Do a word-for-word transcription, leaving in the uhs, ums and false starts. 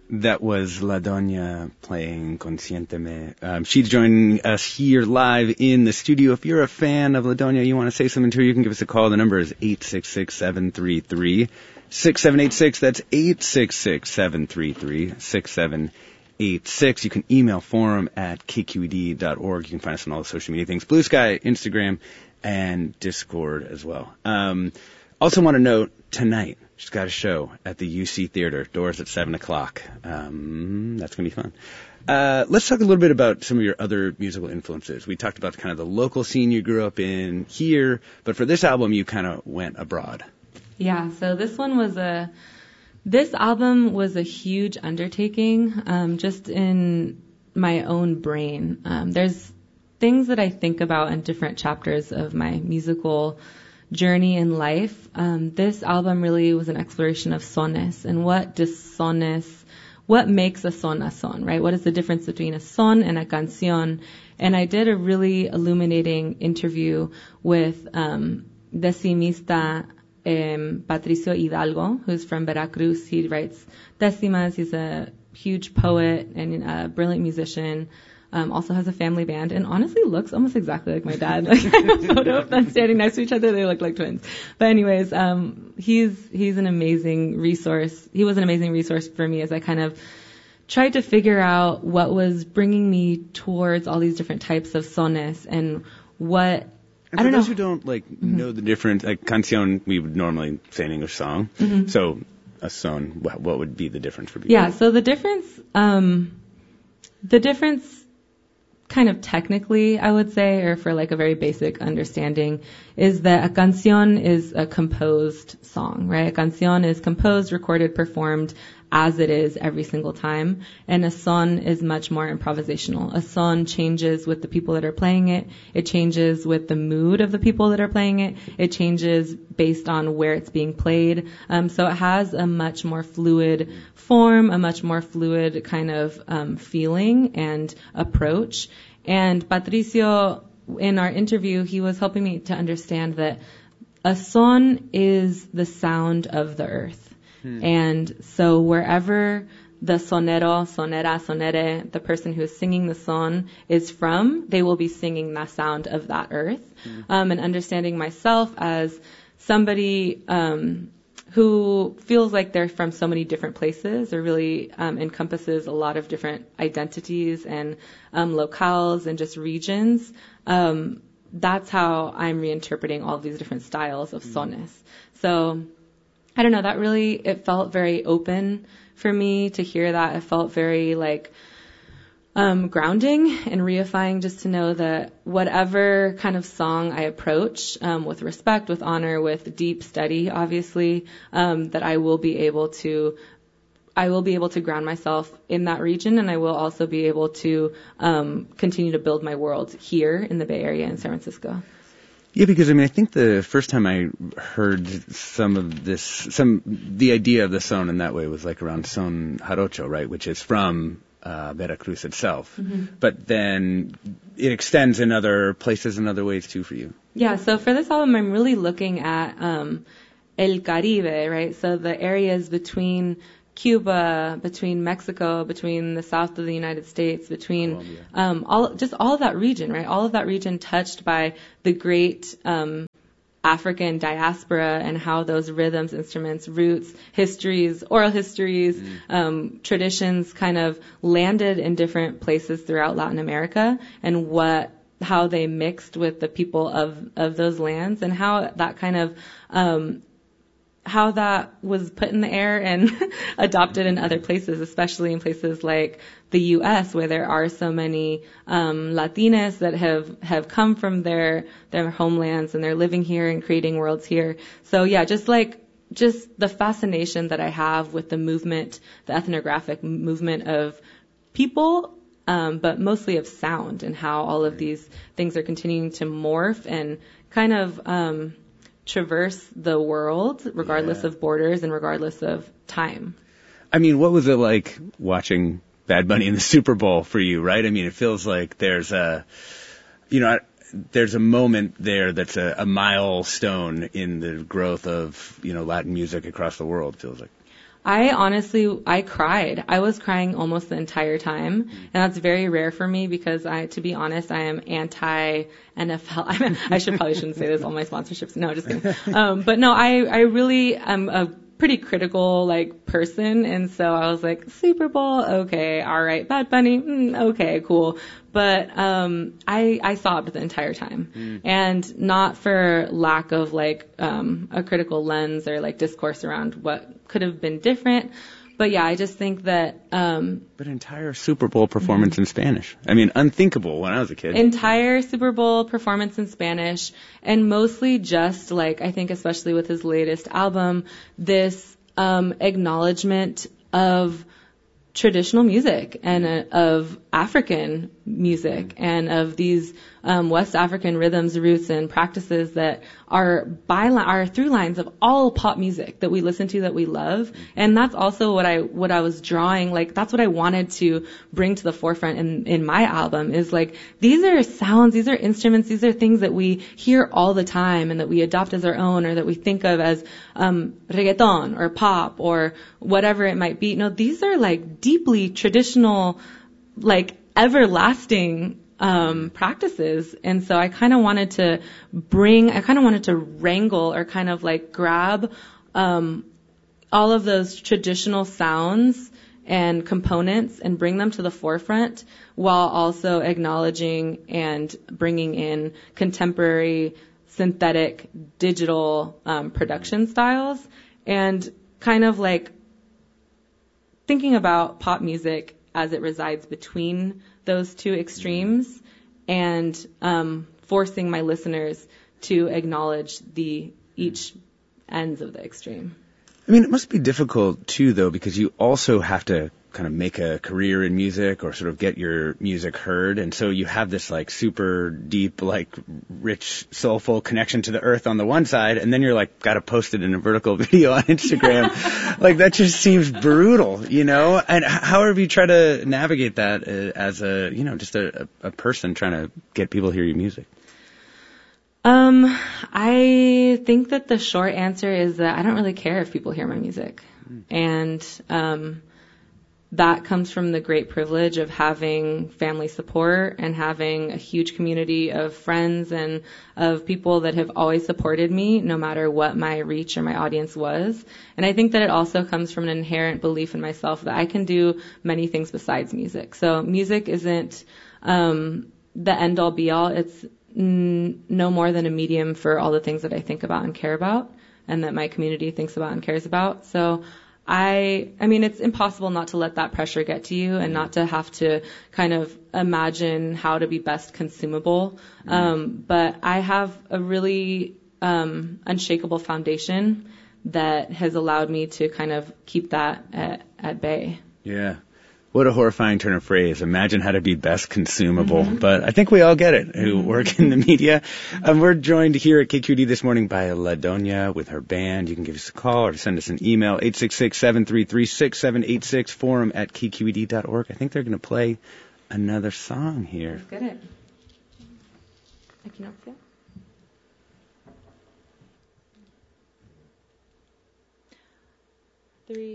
That was La Doña playing Consciénteme. Um, she's joining us here live in the studio. If you're a fan of La Doña, you want to say something to her, you can give us a call. The number is eight six six, seven three three, six seven eight six. That's eight six six, seven three three, six seven eight six. You can email forum at k q e d dot org. You can find us on all the social media things. Blue Sky, Instagram, and Discord as well. Um, also want to note, tonight, she's got a show at the U C Theater. Doors at seven o'clock. Um, that's going to be fun. Uh, let's talk a little bit about some of your other musical influences. We talked about kind of the local scene you grew up in here, but for this album, you kind of went abroad. Yeah, so this one was a, this album was a huge undertaking, um, just in my own brain. Um, there's things that I think about in different chapters of my musical journey in life. Um, this album really was an exploration of sones and what does sones, what makes a son a son, right? What is the difference between a son and a canción? And I did a really illuminating interview with um, decimista um, Patricio Hidalgo, who's from Veracruz. He writes décimas. He's a huge poet and a brilliant musician. Um, also has a family band and honestly looks almost exactly like my dad. Like I have a photo of them standing next to each other. They look like twins. But anyways, um, he's, he's an amazing resource. He was an amazing resource for me as I kind of tried to figure out what was bringing me towards all these different types of sones and what, and I don't for those know. who don't like Mm-hmm. know the difference, like canción, we would normally say an English song. Mm-hmm. So a son, what, what would be the difference for people? Yeah. So the difference, um, the difference, kind of technically, I would say, or for like a very basic understanding, is that a canción is a composed song, right? A canción is composed, recorded, performed as it is every single time. And a son is much more improvisational. A son changes with the people that are playing it. It changes with the mood of the people that are playing it. It changes based on where it's being played. Um, so it has a much more fluid form, a much more fluid kind of um, feeling and approach. And Patricio, in our interview, he was helping me to understand that a son is the sound of the earth. Hmm. And so wherever the sonero, sonera, sonere, the person who is singing the son is from, they will be singing the sound of that earth. Hmm. Um, and understanding myself as somebody um, who feels like they're from so many different places, or really um, encompasses a lot of different identities and um, locales and just regions. Um, that's how I'm reinterpreting all of these different styles of sones. So I don't know, that really, it felt very open for me to hear that. It felt very like um, grounding and reifying just to know that whatever kind of song I approach um, with respect, with honor, with deep study, obviously, um, that I will be able to I will be able to ground myself in that region, and I will also be able to um, continue to build my world here in the Bay Area in San Francisco. Yeah, because I mean, I think the first time I heard some of this, some the idea of the son in that way was like around Son Jarocho, right, which is from uh, Veracruz itself. Mm-hmm. But then it extends in other places and other ways too for you. Yeah, so for this album, I'm really looking at um, El Caribe, right? So the areas between Cuba, between Mexico, between the south of the United States, between um, all just all of that region, right? All of that region touched by the great um, African diaspora and how those rhythms, instruments, roots, histories, oral histories, mm. um, traditions kind of landed in different places throughout Latin America, and what how they mixed with the people of of those lands, and how that kind of um, how that was put in the air and adopted in other places, especially in places like the U S, where there are so many um, Latinas that have, have come from their their homelands, and they're living here and creating worlds here. So yeah, just like just the fascination that I have with the movement, the ethnographic movement of people, um, but mostly of sound, and how all of these things are continuing to morph and kind of um, traverse the world, regardless yeah. of borders and regardless of time. I mean, what was it like watching Bad Bunny in the Super Bowl for you, right? I mean, it feels like there's a, you know, there's a moment there that's a, a milestone in the growth of, you know, Latin music across the world, it feels like. I honestly, I cried. I was crying almost the entire time, and that's very rare for me because I, to be honest, I am anti-N F L. I, mean, I should probably shouldn't say this, all my sponsorships. No, just kidding. Um, but no, I, I really am a pretty critical, like, person, and so I was like, Super Bowl, okay, all right, Bad Bunny, mm, okay, cool. But um, I, I sobbed the entire time, mm. and not for lack of like um, a critical lens or like discourse around what could have been different. But yeah, I just think that. Um, but entire Super Bowl performance mm-hmm. in Spanish. I mean, unthinkable when I was a kid. Entire Super Bowl performance in Spanish, and mostly just like I think, especially with his latest album, this um, acknowledgement of traditional music and uh, of African music and of these um, West African rhythms, roots, and practices that are byline, are through lines of all pop music that we listen to, that we love. And that's also what I what I was drawing. Like that's what I wanted to bring to the forefront in in my album is like these are sounds, these are instruments, these are things that we hear all the time and that we adopt as our own or that we think of as um, reggaeton or pop or whatever it might be. No, these are like deeply traditional, like everlasting um, practices. And so I kind of wanted to bring, I kind of wanted to wrangle or kind of like grab um, all of those traditional sounds and components and bring them to the forefront while also acknowledging and bringing in contemporary synthetic digital um, production styles and kind of like thinking about pop music as it resides between those two extremes and um, forcing my listeners to acknowledge the each ends of the extreme. I mean, it must be difficult, too, though, because you also have to kind of make a career in music or sort of get your music heard. And so you have this, like, super deep, like, rich, soulful connection to the earth on the one side, and then you're, like, got to post it in a vertical video on Instagram. Like, that just seems brutal, you know? And how have you tried to navigate that uh, as a, you know, just a, a person trying to get people to hear your music? Um, I think that the short answer is that I don't really care if people hear my music. Mm. And um, that comes from the great privilege of having family support and having a huge community of friends and of people that have always supported me no matter what my reach or my audience was. And I think that it also comes from an inherent belief in myself that I can do many things besides music. So music isn't um, the end-all be-all. It's no more than a medium for all the things that I think about and care about and that my community thinks about and cares about. So I, I mean, it's impossible not to let that pressure get to you and not to have to kind of imagine how to be best consumable. Mm-hmm. Um, but I have a really um, unshakable foundation that has allowed me to kind of keep that at, at bay. Yeah. What a horrifying turn of phrase. Imagine how to be best consumable. Mm-hmm. But I think we all get it who work in the media. Um, we're joined here at K Q E D this morning by La Doña with her band. You can give us a call or send us an email, eight six six, seven three three, six seven eight six, forum at K Q E D dot org. I think they're going to play another song here. Let's get it. Equinoccio. Three.